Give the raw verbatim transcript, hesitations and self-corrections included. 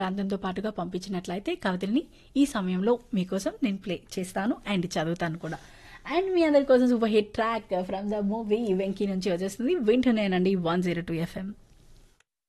ప్రాంతంతో పాటుగా పంపించినట్లయితే కవితల్ని ఈ సమయంలో మీకోసం నేను ప్లే చేస్తాను అండ్ చదువుతాను కూడా. అండ్ మీ అందరి కోసం super hit track from the movie Venky నుంచి వచ్చేస్తుంది. వింటున్నానండి వన్ జీరో టూ ఎఫ్ఎం.